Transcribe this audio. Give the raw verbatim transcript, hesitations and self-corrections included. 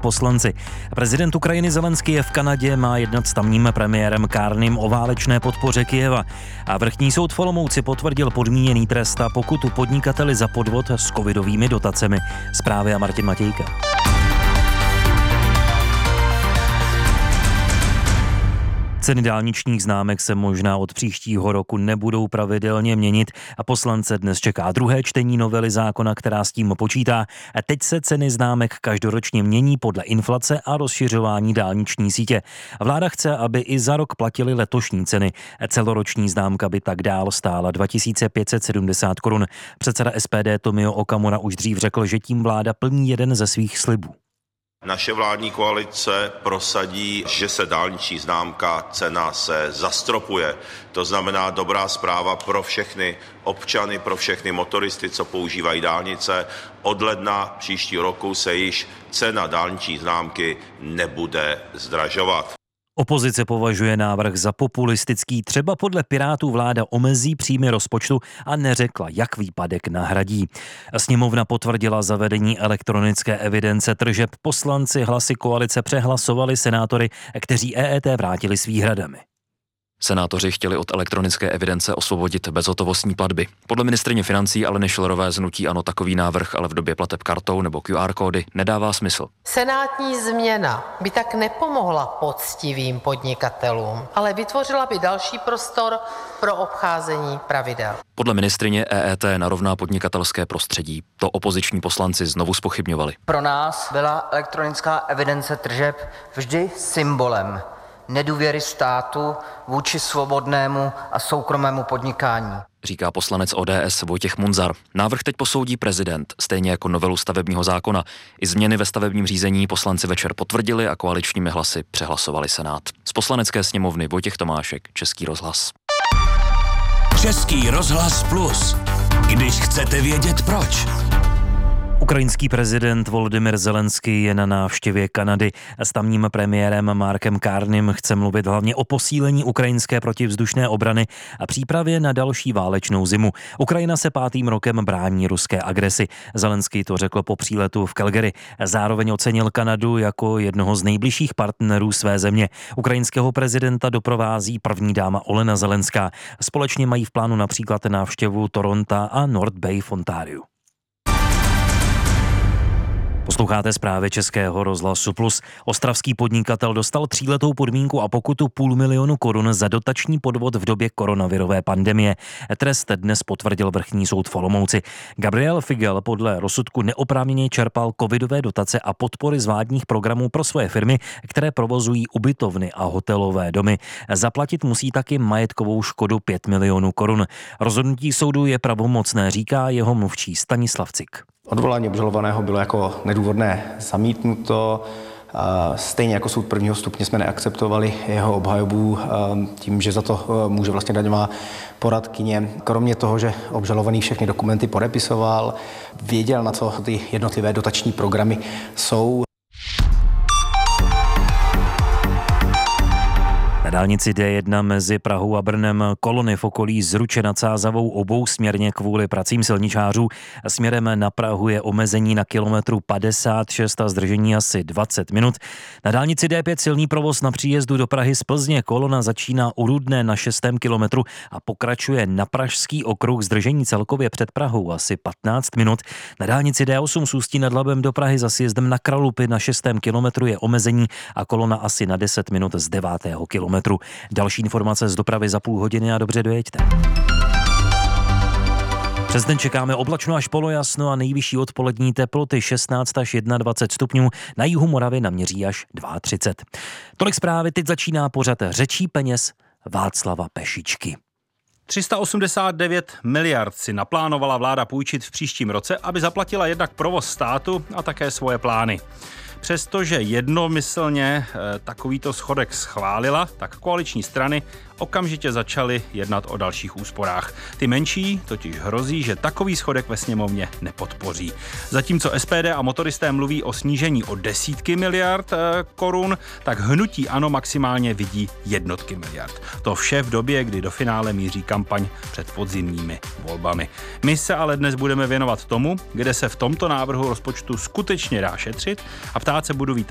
poslanci. Prezident Ukrajiny Zelenský je v Kanadě, má jednat s tamním premiérem Kárnym o válečné podpoře Kyjeva. A vrchní soud v Olomouci potvrdil podmíněný trest a pokutu podnikateli za podvod s covidovými dotacemi. Zprávy a Martin Matějka. Ceny dálničních známek se možná od příštího roku nebudou pravidelně měnit a poslance dnes čeká druhé čtení novely zákona, která s tím počítá. A teď se ceny známek každoročně mění podle inflace a rozšiřování dálniční sítě. Vláda chce, aby i za rok platily letošní ceny. Celoroční známka by tak dál stála dva tisíce pět set sedmdesát korun. Předseda S P D Tomio Okamura už dřív řekl, že tím vláda plní jeden ze svých slibů. Naše vládní koalice prosadí, že se dálniční známka, cena se zastropuje. To znamená dobrá zpráva pro všechny občany, pro všechny motoristy, co používají dálnice. Od ledna příštího roku se již cena dálniční známky nebude zdražovat. Opozice považuje návrh za populistický, třeba podle Pirátů vláda omezí příjmy rozpočtu a neřekla, jak výpadek nahradí. Sněmovna potvrdila zavedení elektronické evidence tržeb, poslanci hlasy koalice přehlasovali senátory, kteří E E T vrátili s výhradami. Senátoři chtěli od elektronické evidence osvobodit bezhotovostní platby. Podle ministryně financí Aleny Schillerové z hnutí ANO takový návrh ale v době plateb kartou nebo Q R kódy nedává smysl. Senátní změna by tak nepomohla poctivým podnikatelům, ale vytvořila by další prostor pro obcházení pravidel. Podle ministryně E E T narovná podnikatelské prostředí. To opoziční poslanci znovu zpochybňovali. Pro nás byla elektronická evidence tržeb vždy symbolem nedůvěry státu vůči svobodnému a soukromému podnikání, říká poslanec O D S Vojtěch Munzar. Návrh teď posoudí prezident, stejně jako novelu stavebního zákona. I změny ve stavebním řízení poslanci večer potvrdili a koaličními hlasy přehlasovali Senát. Z Poslanecké sněmovny Vojtěch Tomášek, Český rozhlas. Český rozhlas plus. Když chcete vědět proč. Ukrajinský prezident Volodymyr Zelenský je na návštěvě Kanady. S tamním premiérem Markem Kárnym chce mluvit hlavně o posílení ukrajinské protivzdušné obrany a přípravě na další válečnou zimu. Ukrajina se pátým rokem brání ruské agresi. Zelenský to řekl po příletu v Calgary. Zároveň ocenil Kanadu jako jednoho z nejbližších partnerů své země. Ukrajinského prezidenta doprovází první dáma Olena Zelenská. Společně mají v plánu například návštěvu Toronta a North Bay v Ontariu. Posloucháte zprávy Českého rozhlasu plus. Ostravský podnikatel dostal tříletou podmínku a pokutu půl milionu korun za dotační podvod v době koronavirové pandemie. Trest dnes potvrdil vrchní soud v Olomouci. Gabriel Figel podle rozsudku neoprávněně čerpal covidové dotace a podpory z vládních programů pro svoje firmy, které provozují ubytovny a hotelové domy. Zaplatit musí taky majetkovou škodu pět milionů korun. Rozhodnutí soudu je pravomocné, říká jeho mluvčí Stanislav Cik. Odvolání obžalovaného bylo jako nedůvodné zamítnuto. Stejně jako soud prvního stupně jsme neakceptovali jeho obhajobu tím, že za to může vlastně daňová poradkyně. Kromě toho, že obžalovaný všechny dokumenty podepisoval, věděl, na co ty jednotlivé dotační programy jsou. Na dálnici D jedna mezi Prahou a Brnem kolony v okolí Zruče nad Sázavou obousměrně kvůli pracím silničářů. Směrem na Prahu je omezení na kilometru padesát šest a zdržení asi dvacet minut. Na dálnici D pět silný provoz na příjezdu do Prahy z Plzně. Kolona začíná u Rudné na šestém kilometru a pokračuje na Pražský okruh, zdržení celkově před Prahou asi patnáct minut. Na dálnici D osm z Ústí nad Labem do Prahy za sjezdem na Kralupy na šestém kilometru je omezení a kolona asi na deset minut z devátého kilometru. Další informace z dopravy za půl hodiny a dobře dojeďte. Přes den čekáme oblačno až polojasno a nejvyšší odpolední teploty šestnáct až dvacet jedna stupňů, na jihu Moravy naměří až třicet dva. Tolik zprávy, teď začíná pořad Řečí peněz Václava Pešičky. tři sta osmdesát devět miliard si naplánovala vláda půjčit v příštím roce, aby zaplatila jednak provoz státu a také svoje plány. Přestože jednomyslně e, takovýto schodek schválila, tak koaliční strany okamžitě začaly jednat o dalších úsporách. Ty menší totiž hrozí, že takový schodek ve sněmovně nepodpoří. Zatímco S P D a motoristé mluví o snížení o desítky miliard e, korun, tak hnutí ANO maximálně vidí jednotky miliard. To vše v době, kdy do finále míří kampaň před podzimními volbami. My se ale dnes budeme věnovat tomu, kde se v tomto návrhu rozpočtu skutečně dá šetřit, a ptát se budu Víta